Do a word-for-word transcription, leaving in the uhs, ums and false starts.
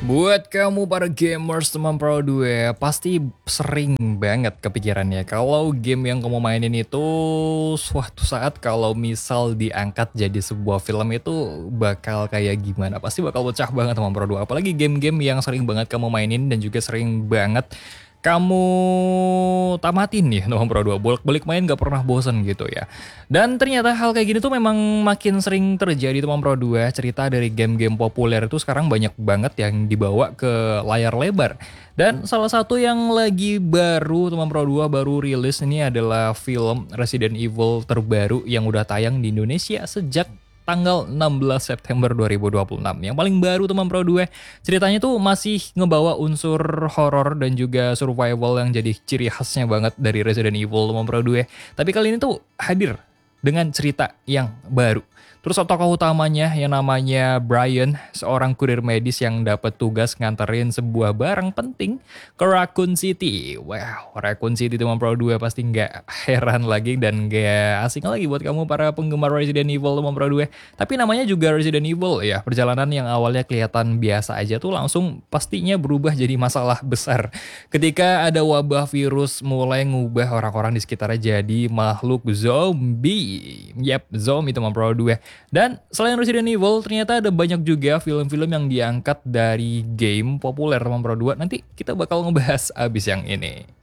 Buat kamu para gamers teman Pro dua, pasti sering banget kepikirannya kalau game yang kamu mainin itu suatu saat kalau misal diangkat jadi sebuah film itu bakal kayak gimana. Pasti bakal pecah banget teman Pro dua. Apalagi game-game yang sering banget kamu mainin dan juga sering banget kamu tamatin nih Teman Pro dua, bolak-balik main gak pernah bosen gitu ya. Dan ternyata hal kayak gini tuh memang makin sering terjadi Teman Pro dua. Cerita dari game-game populer itu sekarang banyak banget yang dibawa ke layar lebar. Dan salah satu yang lagi baru Teman Pro dua baru rilis ini adalah film Resident Evil terbaru yang udah tayang di Indonesia sejak tanggal enam belas September dua ribu dua puluh enam. Yang paling baru teman Pro dua, ceritanya tuh masih ngebawa unsur horor dan juga survival yang jadi ciri khasnya banget dari Resident Evil teman Pro dua. Tapi kali ini tuh hadir dengan cerita yang baru. Terus tokoh utamanya yang namanya Brian, seorang kurir medis yang dapat tugas nganterin sebuah barang penting ke Raccoon City. Wow, Raccoon City teman Pro dua pasti nggak heran lagi dan nggak asing lagi buat kamu para penggemar Resident Evil teman Pro dua. Tapi namanya juga Resident Evil ya, perjalanan yang awalnya kelihatan biasa aja tuh langsung pastinya berubah jadi masalah besar. Ketika ada wabah virus mulai ngubah orang-orang di sekitarnya jadi makhluk zombie. Yap, zombie teman Pro dua. Dan selain Resident Evil, ternyata ada banyak juga film-film yang diangkat dari game populer teman Pro dua. Nanti kita bakal ngebahas abis yang ini.